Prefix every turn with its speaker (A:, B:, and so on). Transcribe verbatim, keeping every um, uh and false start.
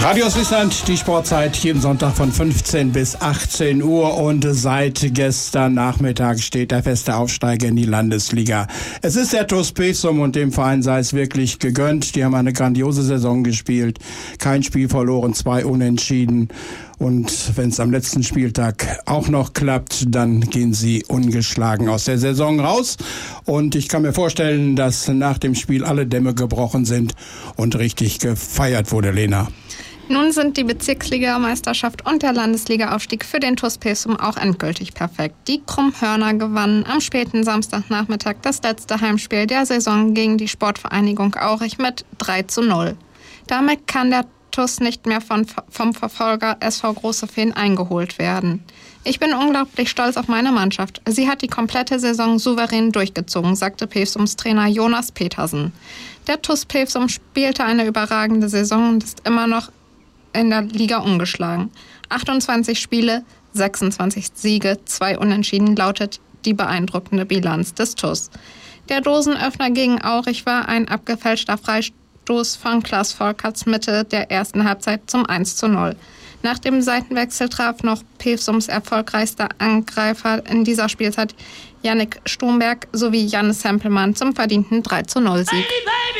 A: Radio Swissland, die Sportzeit jeden Sonntag von fünfzehn bis achtzehn Uhr und seit gestern Nachmittag steht der feste Aufsteiger in die Landesliga. Es ist der T U S Pilsum und dem Verein sei es wirklich gegönnt. Die haben eine grandiose Saison gespielt, kein Spiel verloren, zwei Unentschieden. Und wenn es am letzten Spieltag auch noch klappt, dann gehen sie ungeschlagen aus der Saison raus. Und ich kann mir vorstellen, dass nach dem Spiel alle Dämme gebrochen sind und richtig gefeiert wurde, Lena.
B: Nun sind die Bezirksligameisterschaft und der Landesligaaufstieg für den T U S Pilsum auch endgültig perfekt. Die Krummhörner gewannen am späten Samstagnachmittag das letzte Heimspiel der Saison gegen die Sportvereinigung Aurich mit drei zu null. Damit kann der T U S nicht mehr von, vom Verfolger S V Große Feen eingeholt werden. Ich bin unglaublich stolz auf meine Mannschaft. Sie hat die komplette Saison souverän durchgezogen, sagte Pilsums-Trainer Jonas Petersen. Der T U S Pilsum spielte eine überragende Saison und ist immer noch in der Liga ungeschlagen. achtundzwanzig Spiele, sechsundzwanzig Siege, zwei Unentschieden lautet die beeindruckende Bilanz des T U S. Der Dosenöffner gegen Aurich war ein abgefälschter Freistoß von Klaas Volkerts Mitte der ersten Halbzeit zum eins zu null. Nach dem Seitenwechsel traf noch Pilsums erfolgreichster Angreifer in dieser Spielzeit Yannick Sturmberg sowie Jannis Hempelmann zum verdienten drei zu null Sieg.